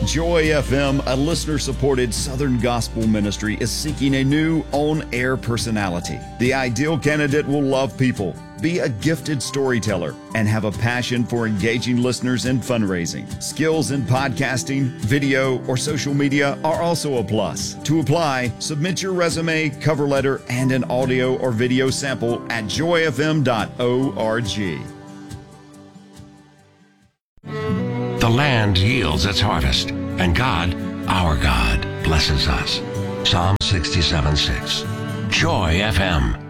Joy FM, a listener-supported Southern gospel ministry, is seeking a new on-air personality. The ideal candidate will love people, be a gifted storyteller, and have a passion for engaging listeners in fundraising. Skills in podcasting, video, or social media are also a plus. To apply, submit your resume, cover letter, and an audio or video sample at joyfm.org. The land yields its harvest, and God, our God, blesses us. Psalm 67:6. Joy FM.